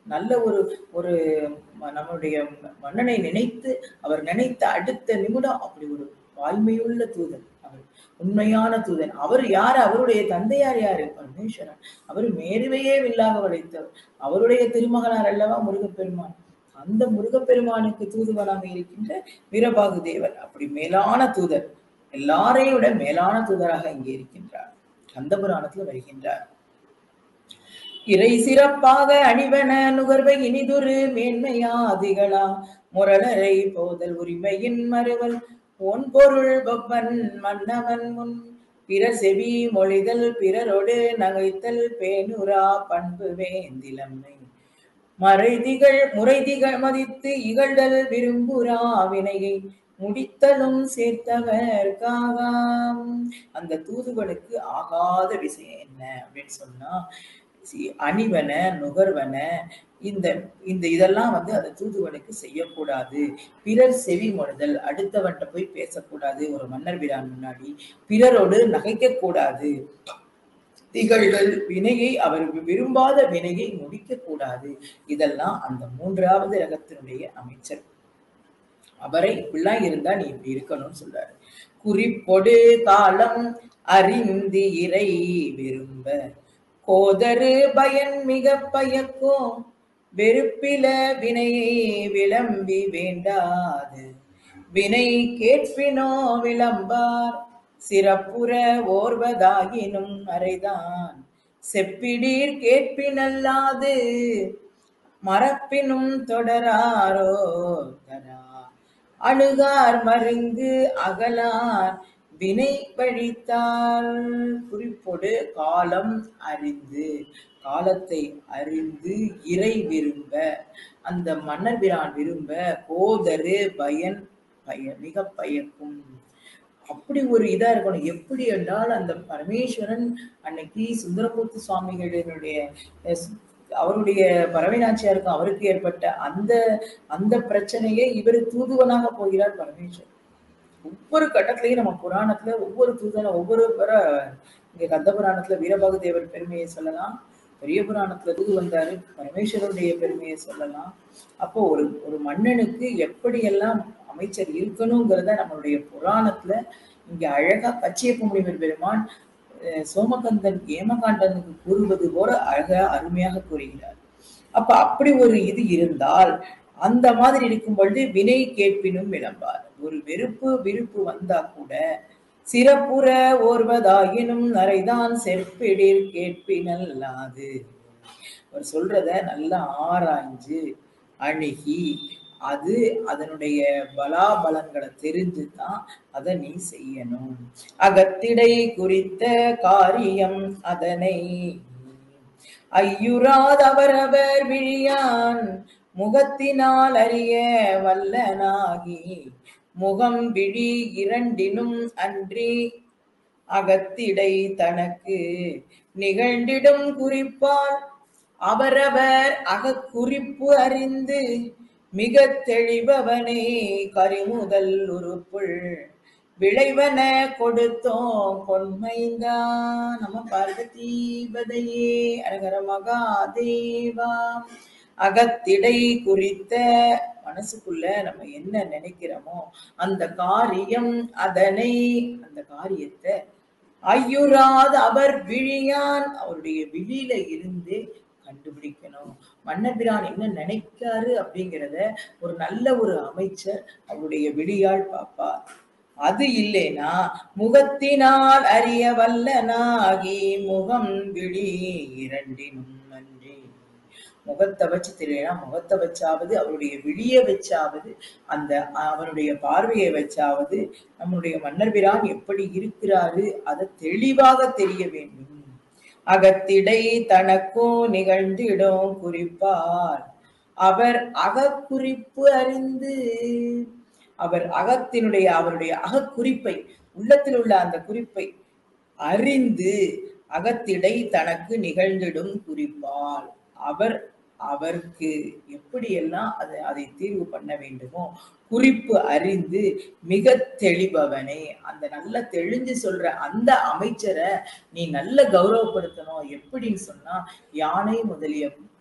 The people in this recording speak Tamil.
நல்ல ஒரு ஒரு நம்முடைய மன்னனை நினைத்து அவர் நினைத்த அடுத்த நிமிடம் அப்படி ஒரு வாய்மையுள்ள தூதன் அவர், உண்மையான தூதன். அவர் யாரு? அவருடைய தந்தையார் யாரு? பரமேஸ்வரன். அவர் மேருவையே வில்லாக வளைத்தவர். அவருடைய திருமகனார் அல்லவா முருகப்பெருமான். அந்த முருகப்பெருமானுக்கு தூதுவனாக இருக்கின்ற வீரபாகு தேவர் அப்படி மேலான தூதர், எல்லாரையும் விட மேலான தூதராக இங்கே இருக்கின்றார். கந்த புராணத்துல வருகின்றார். இறை சிறப்பாக அணிவன நுகர்வை இனிதுரு மேன்மையாதிகளா முரளரை போதல் உரிமையின் மறுவல் ஒன் பொருள் பப்பன் மன்னவன் முன் பிறர் செவி மொழிதல் பிறரோடு நகைத்தல் பேணுரா பண்பு வேந்திலம்மை முறைதிகள் மதித்து இகழ்தல் விரும்புரா வினையை முடித்தலும் சேர்த்தவர் காகாம். அந்த தூதுவனுக்கு ஆகாத விஷயம் என்ன அப்படின்னு சொன்னா, அணிவன நுகர்வன இந்த இந்த இதெல்லாம் அந்த தூதுவனுக்கு செய்யக்கூடாது. பிறர் செவி மொழிதல், அடுத்தவன்கிட்ட போய் பேசக்கூடாது. ஒரு மன்னர் பிரான் முன்னாடி பிறரோடு நகைக்க கூடாது. திகழ்கள் வினையை, அவர் விரும்பாத வினையை முடிக்க கூடாது. இதெல்லாம் அந்த மூன்றாவது ரகத்தினுடைய அமைச்சர். அவரை இப்படிலாம் இருந்தா நீ இப்படி இருக்கணும்னு சொல்றாரு. குறிப்பொடு காலம் அறிந்து இறை விரும்ப கோதரு பயன் மிக பயக்கும் வெறுப்பில வினையை விளம்பி வேண்டாது வினை கேட்பினோ விளம்பார் சிறப்புற ஓர்வதாகினும் அறைதான் செப்பிடீர் கேட்பினல்லாது மரப்பினும் தொடராரோ தரா அணுகார் மருங்கு அகலார் வினை வழித்தால். குறிப்போடு காலம் அறிந்து, காலத்தை அறிந்து இறை விரும்ப, அந்த மன்னர் பிரான் விரும்ப கோதரு பயன் மிக பயக்கும். அப்படி ஒரு இதா இருக்கணும். எப்படி என்றால் அந்த பரமேஸ்வரன் அன்னைக்கு சுந்தரமூர்த்தி சுவாமிகளுடைய அவருடைய பறவை நாச்சியாருக்கும் அவருக்கு ஏற்பட்ட அந்த பிரச்சனையை இவர் தூதுவனாக போகிறார் பரமேஸ்வரன். ஒவ்வொரு கட்டத்திலையும் நம்ம புராணத்துல ஒவ்வொரு தூதனை இங்க கந்த புராணத்துல வீரபாகு தேவர் பெருமையை சொல்லலாம், பெரிய புராணத்துல தூது வந்தாரு பரமேஸ்வரனுடைய பெருமையை சொல்லலாம். அப்போ ஒரு மன்னனுக்கு எப்படியெல்லாம் அமைச்சர் இருக்கணுங்கிறத நம்மளுடைய புராணத்துல இங்க அழகா கச்சியப்ப முனிவர் பெருமான் சோமகந்தன் ஏமகாண்டனுக்கு கூறுவது போல அழகா அருமையாக கூறுகிறார். அப்ப அப்படி ஒரு இது இருந்தால் அந்த மாதிரி இருக்கும் பொழுது வினை கேட்பினும் விளம்பார். ஒரு விருப்பு வந்தா கூட சிறப்புற ஓர்வதாயினும் நரைதான் செற்பிடில் கேட்பினல்லாது. அவர் சொல்றத நல்லா ஆராய்ஞ்சு அணுகி அதனுடைய பலாபலன்களை தெரிஞ்சுதான் அதை நீ செய்யணும். அகத்திடை குறித்த காரியம் அதனை ஐயுறாத அவரவர் விழியான் முகத்தினால் அறிய வல்லனாகி முகம் விழி இரண்டினும் அன்றி அகத்திடை தனக்கு நிகழ்ந்திடும் குறிப்பால் அவரவர் அகக்குறிப்பு அறிந்து மிக தெளிபவனே கரிமுதல் உறுப்புள் விளைவன கொடுத்தோம் பொன்மைந்தா. நம பார்வதீபதையே அரகர மகாதேவா. அகத்திடை குறித்த மனசுக்குள்ள நம்ம என்ன நினைக்கிறோமோ அந்த காரியம் அதனை, அந்த காரியத்தை ஐயுறாத அவர் விழியான், அவருடைய விழியில இருந்து கண்டுபிடிக்கணும். மன்னர் பிரான் என்ன நினைக்காரு அப்படிங்கிறத ஒரு நல்ல ஒரு அமைச்சர் அவருடைய விழியால் பார்ப்பார். அது இல்லைனா முகத்தினால் அறிய வல்லனாகி முகம் விழி இரண்டினும் நன்றி. முகத்தை வச்சு தெரியலனா முகத்தை வச்சாவது, அவருடைய விழிய வச்சாவது, அந்த அவனுடைய பார்வையை வச்சாவது நம்முடைய மன்னர் பிரான் எப்படி இருக்கிறாரு அதை தெளிவாக தெரிய வேண்டும். அகத்திடை தனக்கும் நிகழ்ந்திடும் குறிப்பார் அவர் அகக்குறிப்பு அறிந்து, அவர் அவருடைய அகக்குறிப்பை, உள்ளத்தில் உள்ள அந்த குறிப்பை அறிந்து அகத்திடை தனக்கு நிகழ்ந்திடும் குறிப்பால் அவருக்கு எப்படியெல்லாம் அதை தீர்வு பண்ண வேண்டுமோ குறிப்பு அறிந்து மிக தெளிபவனே, அந்த நல்ல தெளிஞ்சு சொல்ற அந்த அமைச்சரை நீ நல்ல கௌரவப்படுத்தணும். எப்படின்னு சொன்னா யானை முதலிய